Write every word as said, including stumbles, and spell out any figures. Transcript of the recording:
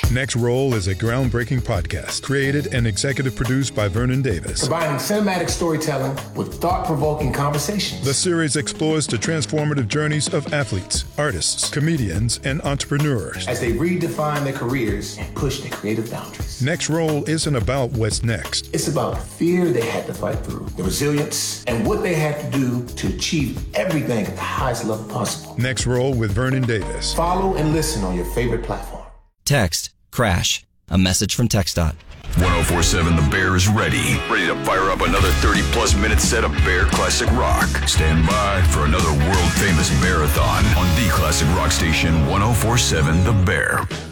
Next Roll is a groundbreaking podcast created and executive produced by Vernon Davis. Combining cinematic storytelling with thought-provoking conversations. The series explores the transformative journeys of athletes, artists, comedians, and entrepreneurs as they redefine their careers and push their creative boundaries. Next Roll isn't about what's next. It's about the fear they had to fight through, the resilience, and what they had to do to achieve everything at the highest level possible. Next Roll with Vernon Davis. Follow and listen on your favorite platform. Text Crash. A message from TxDOT. one oh four point seven The Bear is ready. Ready to fire up another thirty-plus minute set of Bear Classic Rock. Stand by for another world-famous marathon on the Classic Rock Station, one oh four point seven The Bear.